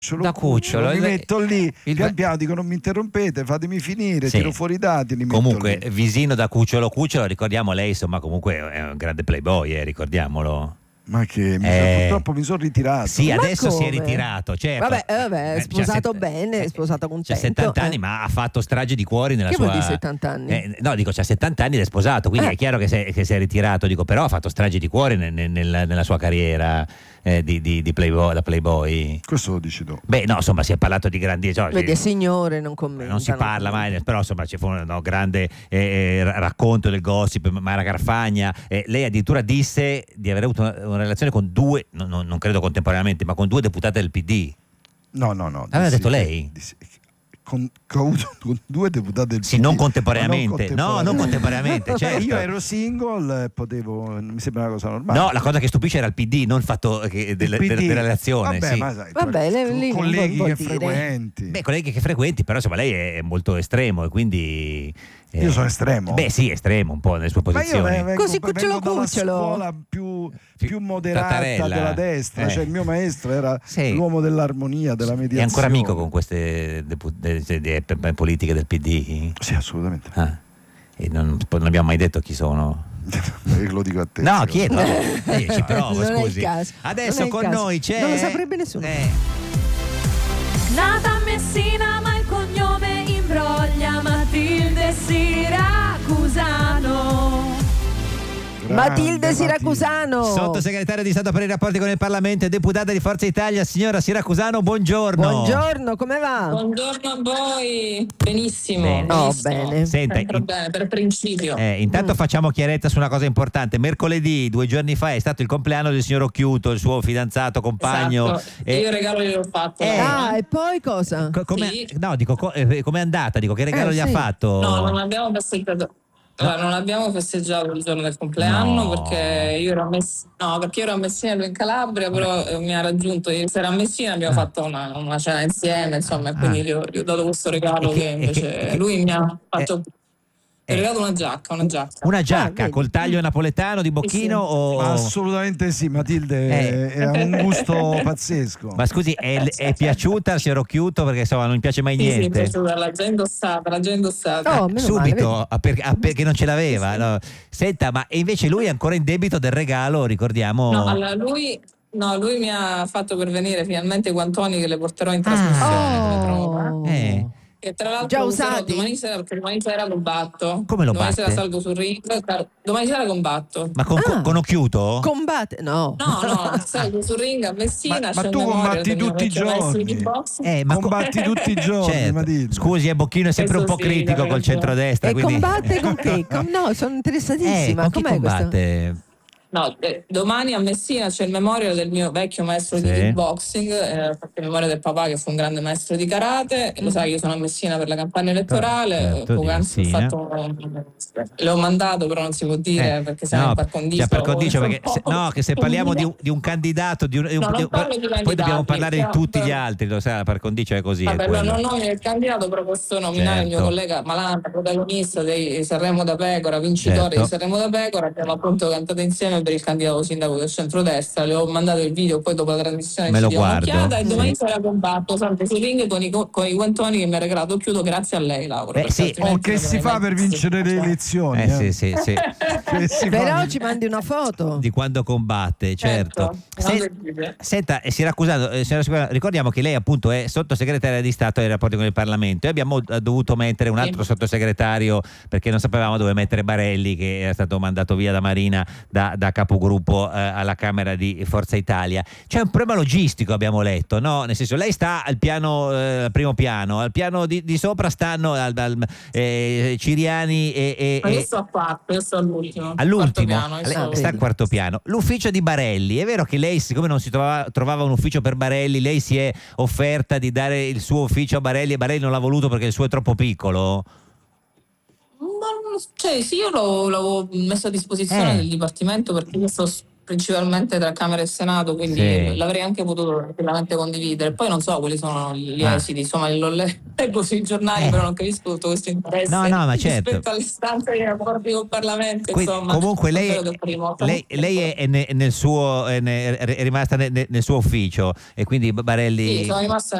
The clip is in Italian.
Da Cucciolo mi metto lì il piano, dico non mi interrompete, fatemi finire, Sì. tiro fuori i dati, li metto comunque lì. Visino da Cucciolo, ricordiamo lei, insomma, comunque è un grande playboy, ricordiamolo. Ma che purtroppo mi sono ritirato. Sì, Ma adesso si è come? ritirato, certo. Vabbè, è sposato bene, è sposato contento. C'ha 70 anni, ma ha fatto strage di cuori nella Che sua... vuol dire 70 anni? No, dico, c'ha 70 anni ed è sposato, quindi è chiaro che si è ritirato, dico, però ha fatto strage di cuori nella sua carriera di playboy, da playboy. Questo lo dici tu. Beh, no, insomma, si è parlato di grandi... Vedi, signore, non commenta. Non si parla mai, però insomma ci fu un grande racconto del gossip, Mara Carfagna. Lei addirittura disse di aver avuto una relazione con due, non credo contemporaneamente, ma con due deputate del PD. No. Aveva detto lei? Con due deputati del Sì, PD. non contemporaneamente. No, non contemporaneamente. Certo. Io ero single, mi sembra una cosa normale. No, la cosa che stupisce era il PD, non il fatto della relazione. Vabbè, sì. ma sai, lì colleghi vuol che dire. frequenti. Beh, colleghi che frequenti, però insomma lei è molto estremo e quindi... Io sono estremo. Beh, sì, estremo un po' nelle sue posizioni. Ma io vengo, Così vengo dalla cucciolo. scuola più moderata Tattarella. della destra, cioè il mio maestro era Sì. l'uomo dell'armonia, della mediazione. È ancora amico con queste politiche del PD? Sì, assolutamente. E non abbiamo mai detto chi sono. Lo dico a te. No, chiedo. Ci provo, Non è il scusi. caso. Adesso Non è il con caso. noi c'è... Non lo saprebbe nessuno. Nata a Messina ma il cognome imbroglia, Matilde Siracusano. Matilde Siracusano, Sottosegretario di Stato per i rapporti con il Parlamento e deputata di Forza Italia, signora Siracusano, buongiorno. Buongiorno, come va? Buongiorno a voi, benissimo. Bene. Bene. Senta, Sempre bene, per principio. intanto facciamo chiarezza su una cosa importante. Mercoledì, 2 giorni fa, è stato il compleanno del signor Occhiuto, il suo fidanzato, compagno. Esatto. Io il regalo gliel'ho fatto. E poi cosa? Sì. No, dico, com'è andata? Dico, che regalo gli ha sì. fatto? No, non abbiamo festeggiato. Allora, non abbiamo festeggiato il giorno del compleanno perché io ero a Messina e lui in Calabria, però mi ha raggiunto ieri sera a Messina, abbiamo fatto una cena insieme, insomma, e quindi gli ho dato questo regalo che invece lui mi ha fatto. Ho regalato una giacca. Una giacca vedi. col taglio napoletano di bocchino Sì. o... Ma assolutamente sì, Matilde ha un gusto pazzesco. Ma scusi, è piaciuta al signor Occhiuto? Perché insomma non mi piace mai Sì, niente. l'ha già indossata. Oh, meno Subito, male, perché non ce l'aveva. No. Senta, ma e invece lui è ancora in debito del regalo, ricordiamo. No, allora lui mi ha fatto pervenire finalmente i guantoni che le porterò in trasmissione come prova. E tra l'altro Già userò usati? domani sera combatto. Come lo domani batte? sera salgo sul ring. Domani sera combatto. Ma con Occhiuto? Combatte? No. No, salgo sul ring a Messina. Ma c'è il tu memoria combatti del mio tutti i vecchio maestro giorni. di box. Ma Combatti tutti i giorni, certo. Matilde. Scusi, Bocchino è sempre un po' Questo sì, critico hai col ragione. centrodestra. E quindi... combatte con che? No, sono interessatissima. con chi Com'è questo? combatte? No, domani a Messina c'è il memorial del mio vecchio maestro di Sì. kickboxing, fatto il memoria del papà che fu un grande maestro di karate. Lo sai, io sono a Messina per la campagna elettorale, Certo, poc'anzi ho Messina. l'ho mandato, però non si può dire perché siamo in par condicio. Cioè, per condicio, perché che se parliamo di un candidato, non parlo di poi candidati, dobbiamo parlare di però- tutti gli altri, lo sa, par condicio è così. Vabbè, è allora quello. non nomino il candidato, però posso nominare il mio Certo. collega Malanta, protagonista dei Sanremo da Pecora, vincitore Certo. di Sanremo da Pecora. Abbiamo appunto cantato insieme per il candidato sindaco del centrodestra. Le ho mandato il video, poi dopo la trasmissione Me ci lo diamo guardo. un'occhiata. E domani Sì. sera combatto sempre su ring con i guantoni che mi ha regalato Chiudo, grazie a lei, Laura. perché sì. altrimenti Che non si avrei fa mai per visto. vincere le elezioni? Sì. Che si Però fa? ci mandi una foto. Di quando combatte, certo. non lo dire. Senta, Siracusano, signora Siracusano, ricordiamo che lei appunto è sottosegretaria di Stato ai rapporti con il Parlamento e abbiamo dovuto mettere un altro sottosegretario perché non sapevamo dove mettere Barelli, che era stato mandato via da Marina da capogruppo alla Camera di Forza Italia. C'è un problema logistico, abbiamo letto, no? Nel senso, lei sta al piano, al primo piano, al piano di sopra stanno Ciriani Ma io sto a quarto, io sto all'ultimo. all'ultimo. Quarto piano, io sto- Sta al quarto piano. L'ufficio di Barelli, è vero che lei, siccome non si trovava un ufficio per Barelli, lei si è offerta di dare il suo ufficio a Barelli e Barelli non l'ha voluto perché il suo è troppo piccolo? Sì, io l'avevo messo a disposizione del Dipartimento perché io sto principalmente tra Camera e Senato, quindi Sì. l'avrei anche potuto tranquillamente condividere. Poi non so quali sono gli esiti, insomma, leggo sui giornali, però non capisco tutto questo interesse No, ma certo. rispetto alle istanze dei rapporti col Parlamento, insomma. Comunque non lei vedo che primo. è nel suo è rimasta nel suo ufficio e quindi Barelli Sì, sono rimasta